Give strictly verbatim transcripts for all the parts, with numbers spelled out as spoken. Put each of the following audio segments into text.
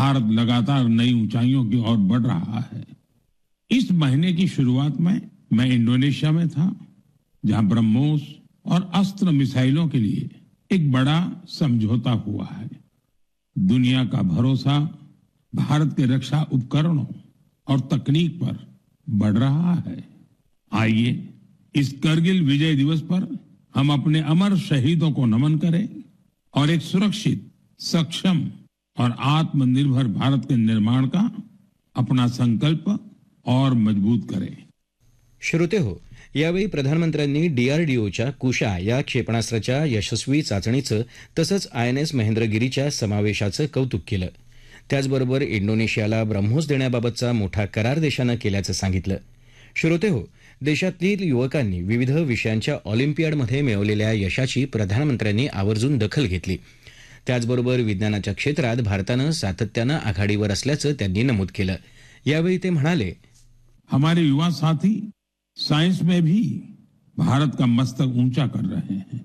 भारत लगातार नई ऊंचाइयों की ओर बढ़ रहा है। इस महीने की शुरुआत में मैं इंडोनेशिया में था, जहां ब्रह्मोस और अस्त्र मिसाइलों के लिए एक बड़ा समझौता हुआ है। दुनिया का भरोसा भारत के रक्षा उपकरणों और तकनीक पर बढ़ रहा है। आइए इस करगिल विजय दिवस पर हम अपने अमर शहीदों को नमन करें और एक सुरक्षित, सक्षम और आत्मनिर्भर भारत के निर्माण का अपना संकल्प और मजबूत करें। श्रोते हो, यावेळी प्रधानमंत्र्यांनी डीआरडीओच्या कुशा या क्षेपणास्त्राच्या यशस्वी चाचणीचं तसंच आयएनएस महेंद्रगिरीच्या समावेशाचं कौतुक केलं। त्याचबरोबर इंडोनेशियाला ब्रह्मोस देण्याबाबतचा मोठा करार देशानं केल्याचं सांगितलं। श्रोते हो, देशातील युवकांनी विविध विषयांच्या ऑलिम्पियाडमध्ये मिळवलेल्या यशाची प्रधानमंत्र्यांनी आवर्जून दखल घेतली। त्याचबरोबर विज्ञानाच्या क्षेत्रात भारतानं सातत्यानं आघाडीवर असल्याचं त्यांनी नमूद केलं। यावेळी ते म्हणाले, हमारे युवा साथी साइंस में भी भारत का मस्तक ऊंचा कर रहे हैं।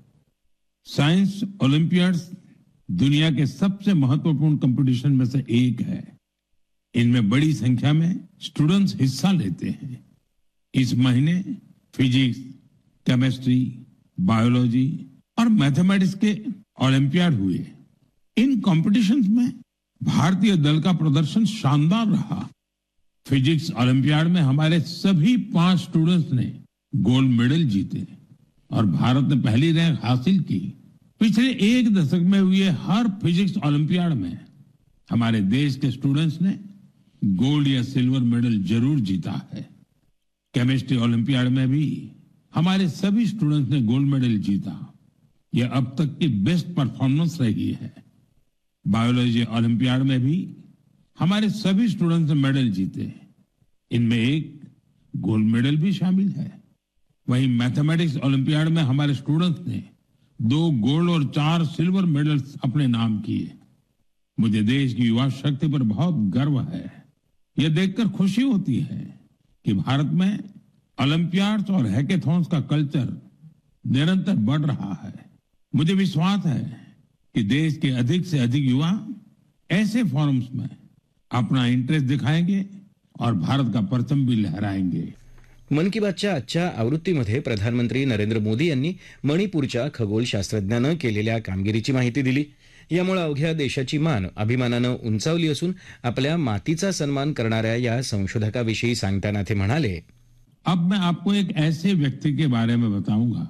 साइंस ओलंपियाड्स दुनिया के सबसे महत्वपूर्ण कंपटीशन में से एक है। इनमें बड़ी संख्या में स्टूडेंट्स हिस्सा लेते हैं। इस महीने फिजिक्स, केमिस्ट्री, बायोलॉजी और मैथमेटिक्स के ओलंपियाड हुए। इन कॉम्पिटिशन्स में भारतीय दल का प्रदर्शन शानदार रहा। फिजिक्स ओलंपियाड में हमारे सभी पांच स्टूडेंट्स ने गोल्ड मेडल जीते और भारत ने पहली रैंक हासिल की। पिछले एक दशक में हुए हर फिजिक्स ओलंपियाड में हमारे देश के स्टूडेंट्स ने गोल्ड या सिल्वर मेडल जरूर जीता है। केमिस्ट्री ओलंपियाड में भी हमारे सभी स्टूडेंट्स ने गोल्ड मेडल जीता। यह अब तक की बेस्ट परफॉर्मेंस रही है। बायोलॉजी ओलंपियाड में भी हमारे सभी स्टूडेंट्स ने मेडल जीते। इनमें एक गोल्ड मेडल भी शामिल है। वहीं मैथमेटिक्स ओलंपियाड में हमारे स्टूडेंट्स ने दो गोल्ड और चार सिल्वर मेडल्स अपने नाम किए। मुझे देश की युवा शक्ति पर बहुत गर्व है। यह देखकर खुशी होती है कि भारत में ओलंपियाड्स और हैकेथॉन्स का कल्चर निरंतर बढ़ रहा है। मुझे विश्वास है कि देश के अधिक से अधिक युवा ऐसे फोरम्स में अपना इंटरेस्ट दिखाएंगे और भारत का परचम भी लहराएंगे। मन की बातच्या आजच्या आवृत्तीमध्ये प्रधानमंत्री नरेंद्र मोदी यांनी मणिपूरच्या खगोलशास्त्रज्ञानं केलेल्या कामगिरीची माहिती दिली। यामुळे अवघ्या देशाची मान अभिमानानं उंचावली असून आपल्या मातीचा सन्मान करणाऱ्या या संशोधकाविषयी सांगताना ते म्हणाले, अब मैं आपको एक ऐसे व्यक्ति के बारे में बताऊंगा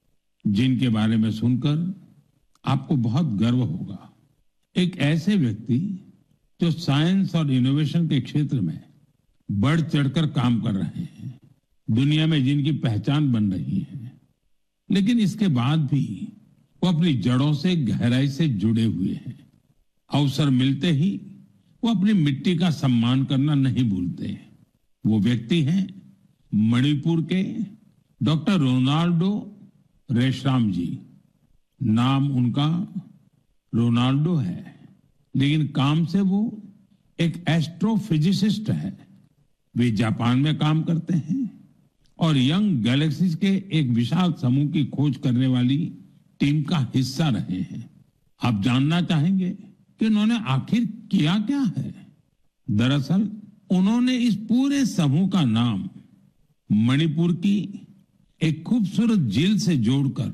जिनके बारे में सुनकर आपको बहुत गर्व होगा। एक ऐसे व्यक्ति जो साइंस और इनोवेशन के क्षेत्र में बढ़ चढ़कर काम कर रहे हैं, दुनिया में जिनकी पहचान बन रही है, लेकिन इसके बाद भी वो अपनी जड़ों से गहराई से जुड़े हुए हैं। अवसर मिलते ही वो अपनी मिट्टी का सम्मान करना नहीं भूलते। वो व्यक्ति हैं मणिपुर के डॉक्टर रोनाल्डो रेशराम जी। नाम उनका रोनाल्डो है, लेकिन काम से वो एक एस्ट्रोफिजिसिस्ट है। वे जापान में काम करते हैं और यंग गैलेक्सीज के एक विशाल समूह की खोज करने वाली टीम का हिस्सा रहे हैं। आप जानना चाहेंगे कि उन्होंने आखिर किया क्या है? दरअसल उन्होंने इस पूरे समूह का नाम मणिपुर की एक खूबसूरत झील से जोड़कर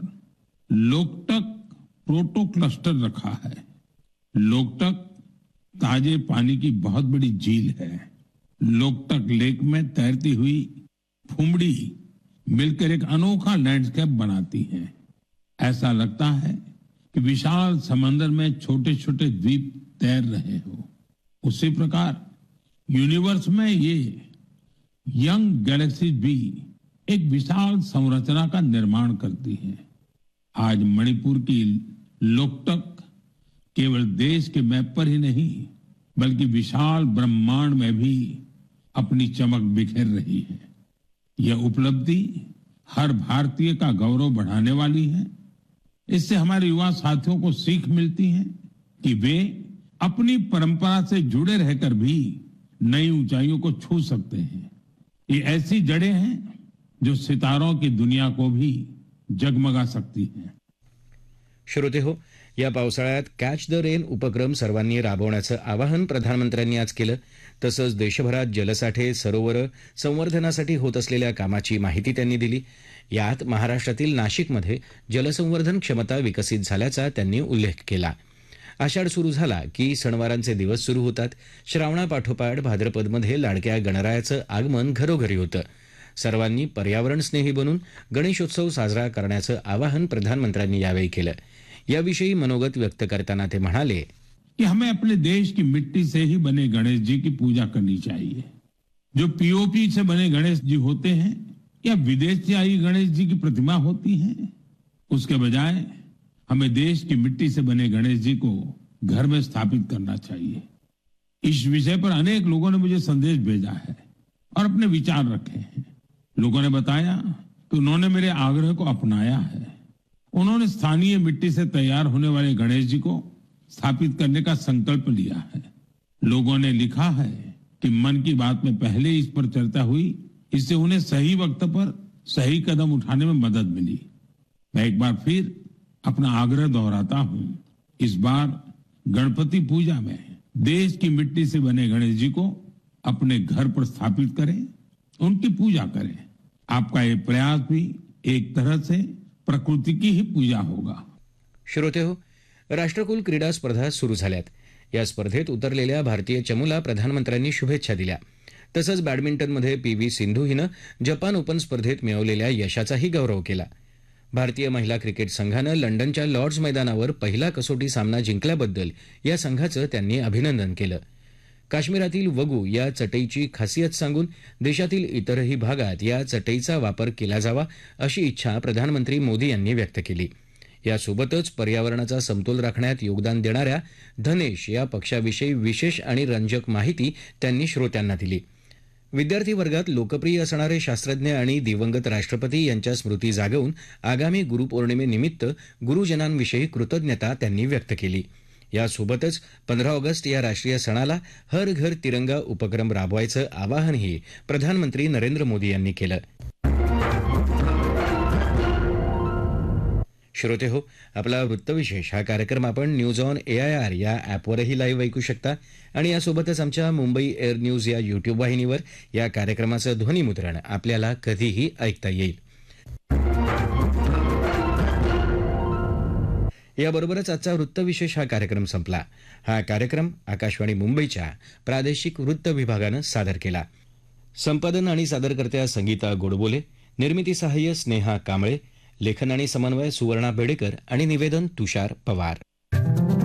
लोकटक प्रोटो क्लस्टर रखा है। लोकटक ताजे पानी की बहुत बड़ी झील है। लोकटक लेक में तैरती हुई फुमड़ी मिलकर एक अनोखा लैंडस्केप बनाती है। ऐसा लगता है कि विशाल समंदर में छोटे छोटे द्वीप तैर रहे हो। उसी प्रकार यूनिवर्स में ये यंग गैलेक्सी भी एक विशाल संरचना का निर्माण करती है। आज मणिपुर की लोकटक केवल देश के मैप पर ही नहीं, बल्कि विशाल ब्रह्मांड में भी अपनी चमक बिखेर रही है। यह उपलब्धि हर भारतीय का गौरव बढ़ाने वाली है। इससे हमारे युवा साथियों को सीख मिलती है कि वे अपनी परंपरा से जुड़े रहकर भी नई ऊंचाइयों को छू सकते हैं। ये ऐसी जड़ें हैं जो सितारों की दुनिया को भी जगमगा सकती हैं। श्रोते हो, या पावसाळ्यात कॅच द रेन उपक्रम सर्वांनी राबवण्याचं आवाहन प्रधानमंत्र्यांनी आज केलं. तसंच देशभरात जलसाठे सरोवरं संवर्धनासाठी होत असलेल्या कामाची माहिती त्यांनी दिली. यात महाराष्ट्रातील नाशिकमध्ये जलसंवर्धन क्षमता विकसित झाल्याचा त्यांनी उल्लेख केला. आषाढ सुरू झाला की सणवारांचे दिवस सुरू होतात. श्रावणापाठोपाठ भाद्रपदमध्ये लाडक्या गणरायाचं आगमन घरोघरी होतं. सर्वांनी पर्यावरणस्नेही बनून गणेशोत्सव साजरा करण्याचं आवाहन प्रधानमंत्र्यांनी यावेळी केलं. याविषयी मनोगत व्यक्त करताना ते म्हणाले कि हमें अपने देश की मिट्टी से ही बने गणेश जी की पूजा करनी चाहिए. जो पीओपी से बने गणेश जी होते हैं या विदेश से आई गणेश जी की प्रतिमा होती है, उसके बजाय हमें देश की मिट्टी से बने गणेश जी को घर में स्थापित करना चाहिए. इस विषय पर अनेक लोगों ने मुझे संदेश भेजा है और अपने विचार रखे हैं. लोगों ने बताया कि उन्होंने मेरे आग्रह को अपनाया है. उन्होंने स्थानीय मिट्टी से तैयार होने वाले गणेश जी को स्थापित करने का संकल्प लिया है. लोगों ने लिखा है कि मन की बात में पहले इस पर चर्चा हुई, इससे उन्हें सही वक्त पर सही कदम उठाने में मदद मिली. मैं एक बार फिर अपना आग्रह दोहराता हूं. इस बार गणपति पूजा में देश की मिट्टी से बने गणेश जी को अपने घर पर स्थापित करें, उनकी पूजा करें. आपका ये प्रयास भी एक तरह से प्रकृति की ही पूजा होगा. श्रोते हो, राष्ट्रकुल क्रीडा स्पर्धा सुरू झाल्यात. या स्पर्धेत उतरलेल्या भारतीय चमूला प्रधानमंत्र्यांनी शुभेच्छा दिल्या. तसंच बॅडमिंटनमध्ये पी व्ही सिंधू हिनं जपान ओपन स्पर्धेत मिळवलेल्या यशाचाही गौरव केला. भारतीय महिला क्रिकेट संघानं लंडनच्या लॉर्ड्स मैदानावर पहिला कसोटी सामना जिंकल्याबद्दल या संघाचं त्यांनी अभिनंदन केलं. काश्मीरातील वगू या चटईची खासियत सांगून देशातील इतरही भागात या चटईचा वापर केला जावा अशी इच्छा प्रधानमंत्री मोदी यांनी व्यक्त केली. यासोबतच पर्यावरणाचा समतोल राखण्यात योगदान देणाऱ्या धनेश या पक्षाविषयी विशेष आणि रंजक माहिती त्यांनी श्रोत्यांना दिली. विद्यार्थी वर्गात लोकप्रिय असणारे शास्त्रज्ञ आणि दिवंगत राष्ट्रपती यांच्या स्मृती जागवून आगामी गुरुपौर्णिमेनिमित्त गुरुजनांविषयी कृतज्ञता त्यांनी व्यक्त केली. यासोबतच पंधरा ऑगस्ट या राष्ट्रीय सणाला हर घर तिरंगा उपक्रम राबवायचं आवाहनही प्रधानमंत्री नरेंद्र मोदी यांनी केलं. श्रोते हो, आपला वृत्तविशेष हा कार्यक्रम आपण न्यूज ऑन एआयआर या ॲपवरही लाईव्ह ऐकू शकता आणि यासोबतच आमच्या मुंबई एअर न्यूज या युट्यूब वाहिनीवर या कार्यक्रमाचं ध्वनिमुद्रण आपल्याला कधीही ऐकता येईल. याबरोबरच आजचा वृत्तविशेष हा कार्यक्रम संपला. हा कार्यक्रम आकाशवाणी मुंबईच्या प्रादेशिक वृत्त विभागानं सादर केला. संपादन आणि सादरकर्त्या संगीता गोडबोले, निर्मिती सहाय्य स्नेहा कांबळे, लेखन आणि समन्वय सुवर्णा बेडेकर आणि निवेदन तुषार पवार.